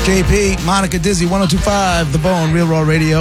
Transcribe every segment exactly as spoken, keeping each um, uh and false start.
J P, Monica Dizzy, one oh two point five, The Bone, Real Raw Radio.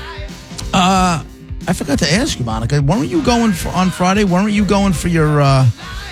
Uh, I forgot to ask you, Monica. Weren't you going for, on Friday? Weren't you going for your uh,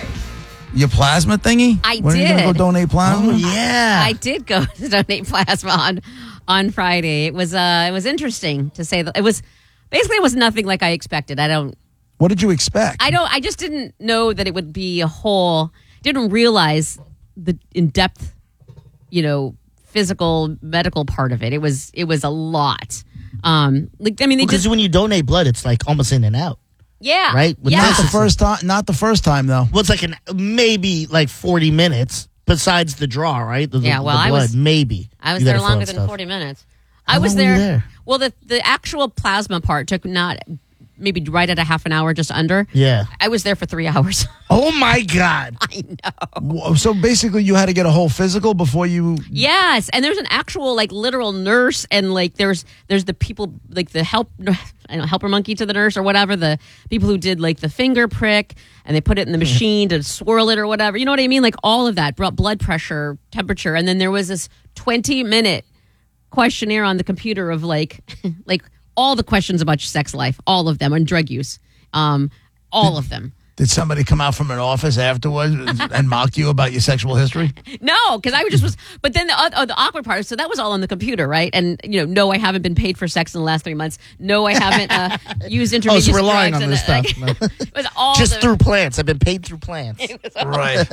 your plasma thingy? I weren't did. you going to go donate plasma? Oh, yeah. I did go to donate plasma on on Friday. It was uh, it was interesting to say that it was basically it was nothing like I expected. I don't. What did you expect? I don't. I just didn't know that it would be a whole. Didn't realize the in depth, you know, physical medical part of it. It was it was a lot. Um, like I mean, they Because just when you donate blood, it's like almost in and out. yeah, Right? With yeah. Not the first time. Not the first time though. Well, it's like an maybe like forty minutes besides the draw, right? The, Yeah, the, well, the I blood, was- maybe. I was You there gotta fill longer out than stuff. forty minutes. How I was long were you there, there? Well, the the actual plasma part took not maybe right at a half an hour, just under. Yeah. I was there for three hours. Oh, my God. I know. Whoa, So basically, you had to get a whole physical before you. Yes, and there's an actual like literal nurse, and like there's there's the people like the help I don't know helper monkey to the nurse or whatever, the people who did like the finger prick and they put it in the machine to swirl it or whatever. You know what I mean? Like all of that, brought blood pressure, temperature, and then there was this twenty minute questionnaire on the computer of like like all the questions about your sex life, all of them, and drug use, um, all of them. Did somebody come out from an office afterwards and mock you about your sexual history? No, because I just was. But then the uh, the awkward part. So that was all on the computer, right? And you know, no, I haven't been paid for sex in the last three months. No, I haven't uh, used Oh, intravenous so we're relying drugs on and, this uh, stuff. like, it was all Just the, through plants. I've been paid through plants. It was all, Right.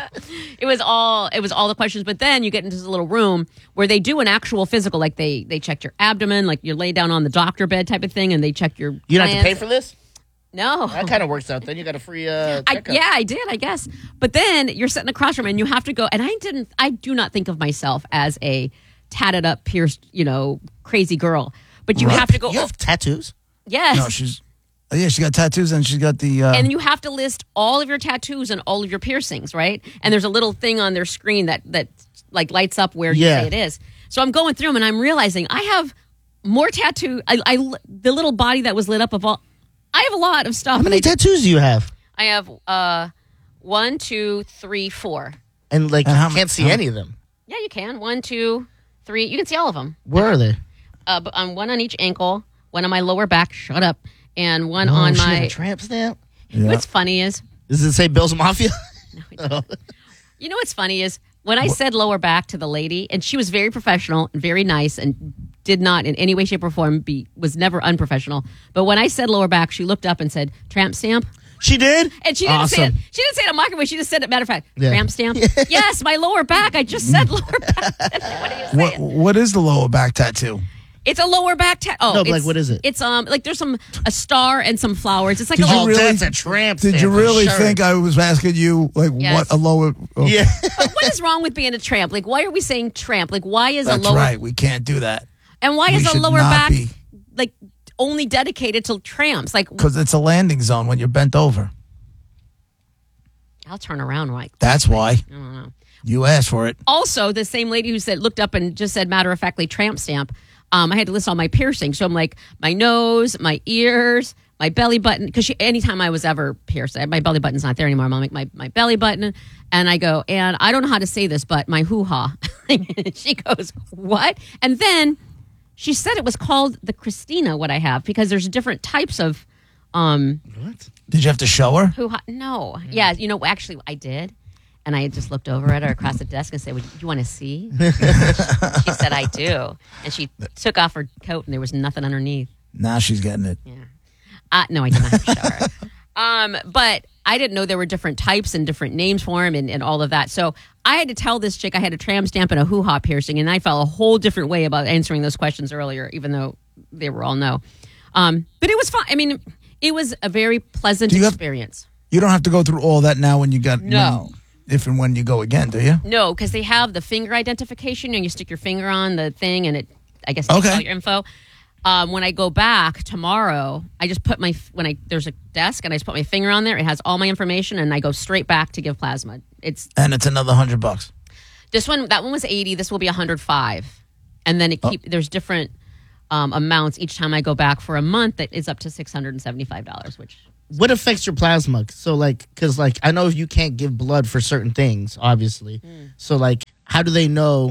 it was all. It was all the questions. But then you get into this little room where they do an actual physical, like they they check your abdomen, like you lay down on the doctor bed type of thing, and they check your. You don't have to pay glands. for this? No. That kind of works out. Then you got a free uh, I, checkup. yeah, I did, I guess. But then you're sitting across from him and you have to go. And I didn't, I do not think of myself as a tatted up, pierced, you know, crazy girl. But you Right. have to go. You have tattoos? Yes. No, she's. Oh, yeah, she got tattoos and she's got the. Uh, And you have to list all of your tattoos and all of your piercings, right? And there's a little thing on their screen that that like lights up where you Yeah. say it is. So I'm going through them and I'm realizing I have more tattoo. I, I the little body that was lit up of all. I have a lot of stuff. How many and I, tattoos do you have? I have uh, one, two, three, four. And like And how you m- can't see how- any of them. Yeah, you can. One, two, three. You can see all of them. Where are they? Uh, but on one on each ankle, one on my lower back. Shut up. And one Oh, on she had my. a tramp stamp. You know what's funny is, Does it say Bill's Mafia? you know what's funny is when I said lower back to the lady, and she was very professional and very nice, and did not in any way, shape, or form be was never unprofessional. But when I said lower back, she looked up and said tramp stamp. She did? And she didn't say it. Awesome. She didn't say it in a mocking way. She just said it. Matter of fact, Yeah. tramp stamp. Yes, my lower back. I just said lower back. What are you what, saying? what is the lower back tattoo? It's a lower back tattoo. Oh, No, but, it's, like, what is it? It's um like there's some a star and some flowers. It's like Did a you Oh, little. really- that's a tramp Did stamp you for really sure. think I was asking you, like, Yes. what a lower. Oh, Yeah. But what is wrong with being a tramp? Like, why are we saying tramp? Like, why is That's a lower right. We can't do that. and why We is a should lower not back be. like only dedicated to tramps? Like, Because it's a landing zone when you're bent over. I'll turn around, right? That's why. I don't know. You asked for it. Also, the same lady who said looked up and just said matter of factly tramp stamp. Um, I had to list all my piercings. So I'm like my nose, my ears, my belly button. Because anytime I was ever pierced, my belly button's not there anymore. I'm like my, my belly button. And I go, and I don't know how to say this, but my hoo-ha. She goes, what? And then she said it was called the Christina, what I have, because there's different types of um, What? Did you have to show her? hoo-ha. No. Yeah, you know, actually, I did. And I just looked over at her across the desk and said, "Would you want to see?" She said, "I do." And she took off her coat, and there was nothing underneath. Now she's getting it. Yeah. Uh, no, I did not show her. Um, but I didn't know there were different types and different names for them and, and all of that. So I had to tell this chick I had a tram stamp and a hoo-ha piercing, and I felt a whole different way about answering those questions earlier, even though they were all no. Um, but it was fun. I mean, it was a very pleasant Do you have- experience. You don't have to go through all that now when you got. No. when- if and when you go again, do you? No, because they have the finger identification, and you stick your finger on the thing, and it, I guess, takes Okay. all your info. Um, when I go back tomorrow, I just put my when I there's a desk, and I just put my finger on there. It has all my information, and I go straight back to give plasma. It's And it's another hundred bucks. this one. That one was eighty. This will be one hundred five, and then it keep there's different um, amounts each time I go back for a month. That is up to six hundred and seventy five dollars, which. What affects your plasma? So, like, because, like, I know you can't give blood for certain things, obviously. Mm. So, like, how do they know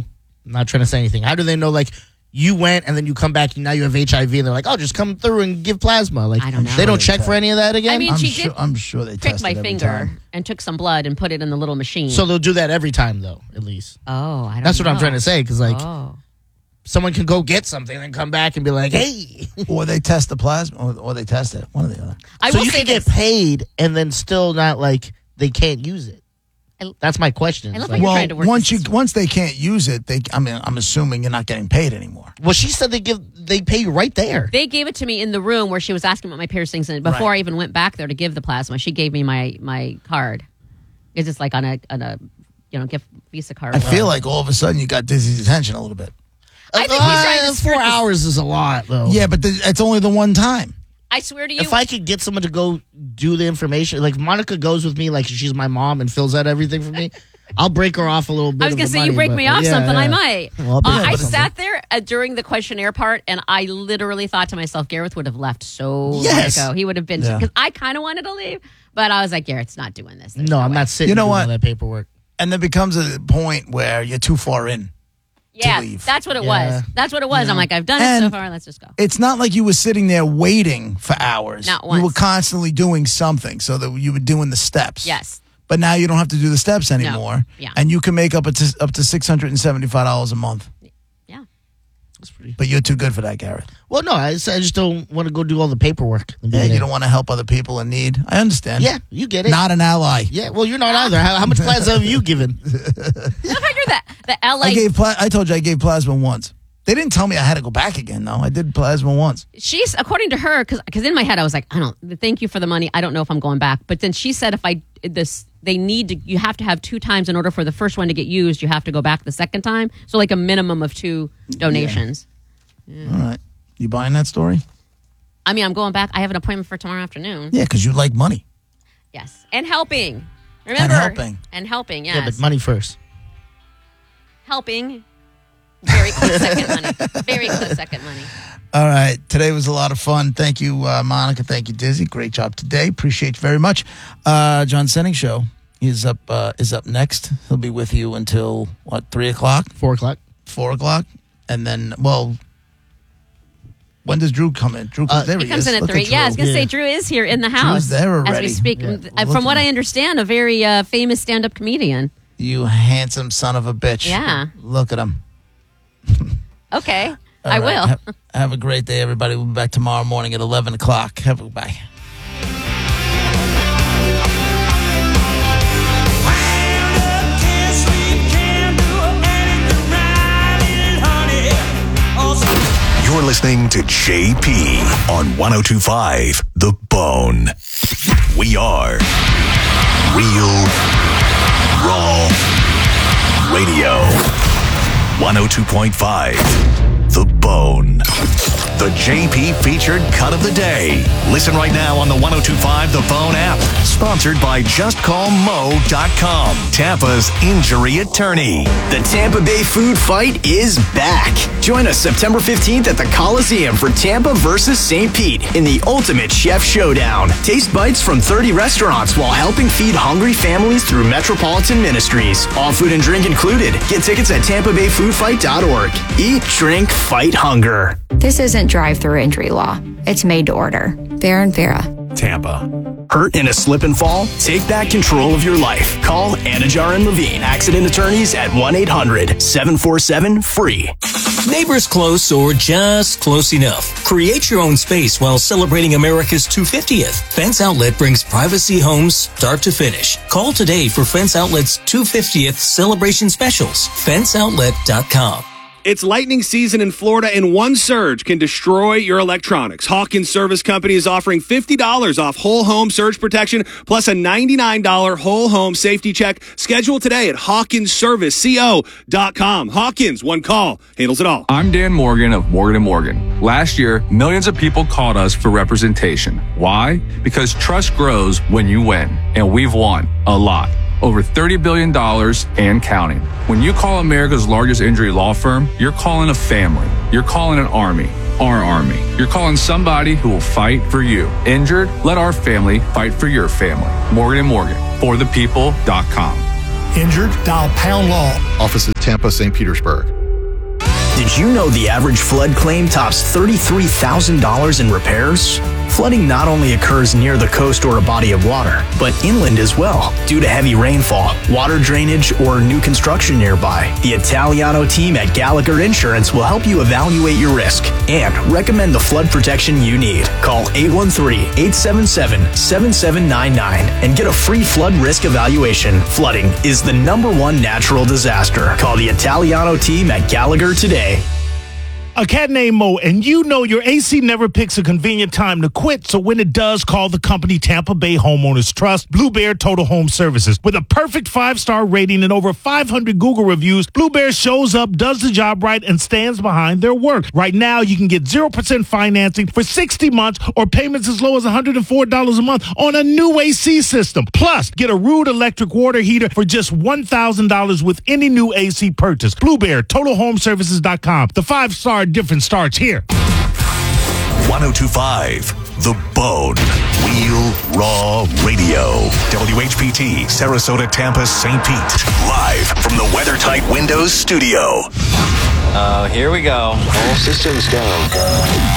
I'm not trying to say anything. How do they know, like, you went and then you come back and now you have H I V and they're like, oh, just come through and give plasma? Like, I don't know. They don't They check test. for any of that again? I mean, I'm she sure, did I'm sure they prick test my it every finger time. and took some blood and put it in the little machine. so they'll do that every time, though, at least. oh, I don't That's what know. I'm trying to say, because, like, Oh. someone can go get something and then come back and be like, hey. Or they test the plasma, or, or they test it. One or the other. I so will you say can get this. paid and then still not, like, they can't use it. I- That's my question. I love It's how like- you're Well, trying to work once this you system. once they can't use it, they. I mean, I'm assuming you're not getting paid anymore. well, she said they give they pay you right there. They gave it to me in the room where she was asking about my piercings, and before Right. I even went back there to give the plasma, she gave me my my card. It's just like on a on a you know gift Visa card. I feel like all of a sudden you got Dizzy's attention a little bit. I think he's trying to Uh, skirt four this- hours is a lot, though. Yeah, but the, it's only the one time. I swear to you, If I could get someone to go do the information, like if Monica goes with me, like she's my mom and fills out everything for me, I'll break her off a little bit. I was of gonna the say money, you break but- me off yeah, something, I yeah. might. Well, I'll break Uh, you I off something. sat there uh, during the questionnaire part, and I literally thought to myself, Gareth would have left so Yes. long ago. He would have been Yeah. because I kind of wanted to leave, but I was like, Garrett's not doing this. There's No, I'm way. not sitting. You know doing what? all that paperwork. And there becomes a point where you're too far in. Yeah, leave. that's what it Yeah. was. That's what it was. I'm like, I've done it so And- far. Let's just go. It's not like you were sitting there waiting for hours. Not You were once. constantly doing something so that you were doing the steps. Yes. But now you don't have to do the steps anymore. Yeah. And you can make up to, up to six hundred seventy-five dollars a month. Yeah. That's pretty. But you're too good for that, Garrett. Well, no, I just, I just don't want to go do all the paperwork. in the Yeah, you beginning. don't want to help other people in need. I understand. Yeah, you get it. Not an ally. Yeah, well, you're not either. How, how much plasma have you given? Look how you're the the L A. I gave pla- I told you I gave plasma once. They didn't tell me I had to go back again, though. I did plasma once. She's according to her because in my head I was like, I don't. Thank you for the money. I don't know if I'm going back. But then she said if I this they need to you have to have two times in order for the first one to get used. You have to go back the second time. So like a minimum of two donations. All right. You buying that story? I mean, I'm going back. I have an appointment for tomorrow afternoon. Yeah, because you like money. Yes, and helping. Remember helping. and helping. Yes, Yeah, but money first. helping. Very close second money. Very close second money. All right. Today was a lot of fun. Thank you, uh, Monica. Thank you, Dizzy. Great job today. Appreciate you very much. Uh, John Senning Show is up uh, is up next. He'll be with you until, what, three o'clock? Four o'clock. four o'clock? And then, well, when does Drew come in? Drew comes Uh, there. He He comes is. in at Look three. Yeah, I was Drew. gonna say Yeah. Drew is here in the house there as already. we speak. Yeah. Uh, Look From what at I him. understand, a very uh, famous stand-up comedian. You handsome son of a bitch. Yeah. Look at him. Okay, All I right. will. Have, have a great day, everybody. We'll be back tomorrow morning at eleven o'clock. Have a bye. You're listening to J P on one oh two point five The Bone. We are Real Raw Radio. one oh two point five The Bone. The J P featured cut of the day. Listen right now on the one oh two point five The Bone app. Sponsored by just call mo dot com, Tampa's injury attorney. The Tampa Bay food fight is back. Join us September fifteenth at the Coliseum for Tampa versus Saint Pete in the ultimate chef showdown. Taste bites from thirty restaurants while helping feed hungry families through Metropolitan Ministries. All food and drink included. Get tickets at tampa bay food fight dot org. Eat, drink, fight hunger. This isn't drive-through injury law. It's made to order. Fair and Vera. Tampa. Hurt in a slip and fall? Take back control of your life. Call Anajar and Levine, accident attorneys at one eight hundred seven four seven free. Neighbors close or just close enough. Create your own space while celebrating America's two hundred fiftieth. Fence Outlet brings privacy homes start to finish. Call today for Fence Outlet's two hundred fiftieth celebration specials. fence outlet dot com. It's lightning season in Florida, and one surge can destroy your electronics. Hawkins Service Company is offering fifty dollars off whole home surge protection plus a ninety-nine dollars whole home safety check. Schedule today at hawkins service co dot com. Hawkins, one call, handles it all. I'm Dan Morgan of Morgan and Morgan. Last year, millions of people called us for representation. Why? Because trust grows when you win, and we've won a lot. Over thirty billion dollars and counting. When you call America's largest injury law firm, you're calling a family. You're calling an army. Our army. You're calling somebody who will fight for you. Injured? Let our family fight for your family. Morgan and Morgan. For the people dot com. Injured? Dial pound law. Offices Tampa, Saint Petersburg. Did you know the average flood claim tops thirty-three thousand dollars in repairs? Flooding not only occurs near the coast or a body of water, but inland as well, due to heavy rainfall, water drainage, or new construction nearby. The Italiano team at Gallagher Insurance will help you evaluate your risk and recommend the flood protection you need. Call eight one three, eight seven seven, seven seven nine nine and get a free flood risk evaluation. Flooding is the number one natural disaster. Call the Italiano team at Gallagher today. A cat named Mo, and you know your A C never picks a convenient time to quit, so when it does, call the company Tampa Bay Homeowners Trust, Blue Bear Total Home Services. With a perfect five-star rating and over five hundred Google reviews, Blue Bear shows up, does the job right, and stands behind their work. Right now, you can get zero percent financing for sixty months or payments as low as one hundred four dollars a month on a new A C system. Plus, get a Rude electric water heater for just one thousand dollars with any new A C purchase. Blue Bear Total Home Services dot com. The five-star difference starts here. one oh two point five The Bone. Real Raw Radio. W H P T, Sarasota, Tampa, Saint Pete. Live from the WeatherTight Windows studio. Uh, here we go. All systems go.